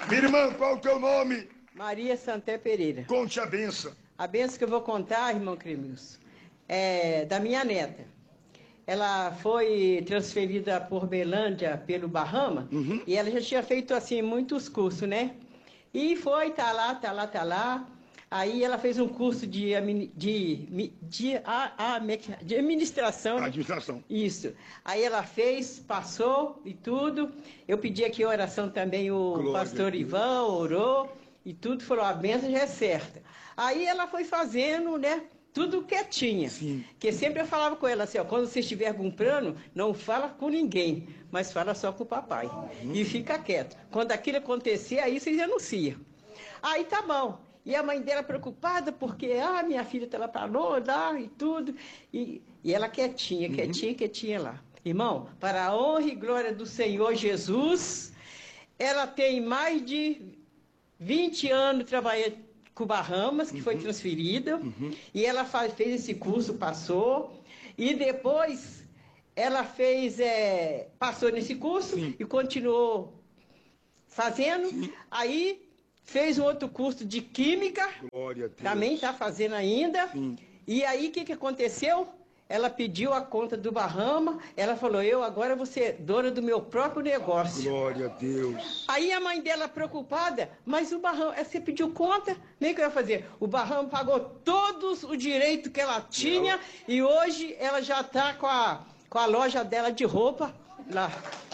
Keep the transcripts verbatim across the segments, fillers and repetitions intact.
Minha irmã, qual o teu nome? Maria Santé Pereira. Conte a benção. A benção que eu vou contar, irmão Cremilson, é da minha neta. Ela foi transferida por Belândia pelo Bahama, Uhum. e ela já tinha feito assim muitos cursos, né? E foi, tá lá, tá lá, tá lá. Aí ela fez um curso de, de, de, de, a, a, de administração. Né? Administração. Isso. Aí ela fez, passou e tudo. Eu pedi aqui oração também, o Glória pastor Ivan orou e tudo, falou, a benção já é certa. Aí ela foi fazendo, né? Tudo quietinha. Sim. Porque sempre eu falava com ela assim, ó, quando você estiver comprando, não fala com ninguém, mas fala só com o papai. Uhum. E fica quieto. Quando aquilo acontecer, aí vocês anunciam. Aí tá bom. E a mãe dela preocupada, porque, ah, minha filha tá lá pra lá e tudo. E, e ela quietinha, uhum. quietinha, quietinha lá. Irmão, para a honra e glória do Senhor Jesus, ela tem mais de vinte anos trabalhando com Bahamas, que uhum. foi transferida, uhum. e ela faz, fez esse curso, passou, e depois ela fez, é, passou nesse curso Sim. e continuou fazendo, Sim. aí fez um outro curso de Química, Glória a Deus. Também está fazendo ainda, Sim. e aí o que, que aconteceu? Ela pediu a conta do Bahama, ela falou, eu agora vou ser dona do meu próprio negócio. Glória a Deus. Aí a mãe dela preocupada, mas o Bahama, você pediu conta, nem que eu ia fazer. O Bahama pagou todos os direitos que ela tinha, não. E hoje ela já está com a, com a loja dela de roupa lá.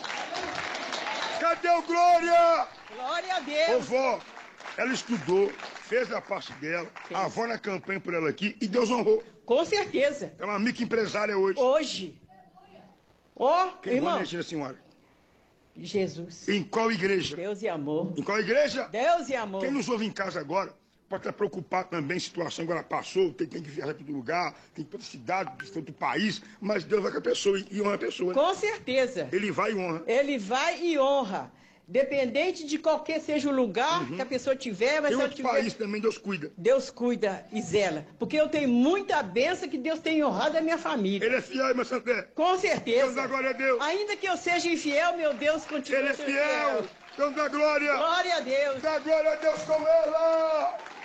Cadê o Glória? Glória a Deus. Ô vó, ela estudou, fez a parte dela, fez. A avó na campanha por ela aqui e Deus honrou. Com certeza. É uma microempresária hoje. Hoje. Ó, oh, Quem irmão. Quem a senhora? Jesus. Em qual igreja? Deus e amor. Em qual igreja? Deus e amor. Quem nos ouve em casa agora pode estar preocupado também, situação agora passou, tem, tem que viajar para outro lugar, tem que ir para outra cidade, para outro país, mas Deus vai com a pessoa e honra a pessoa. Com certeza. Ele vai e honra. Ele vai e honra. Dependente de qualquer seja o lugar uhum. que a pessoa tiver, mas tem se outro tiver... país também, Deus cuida. Deus cuida e zela. Porque eu tenho muita bênção que Deus tem honrado a minha família. Ele é fiel, irmã Santé. Com certeza. Deus dá glória a Deus. Ainda que eu seja infiel, meu Deus continua Ele é fiel. Deus dá glória. Glória a Deus. Dá glória a Deus com ela.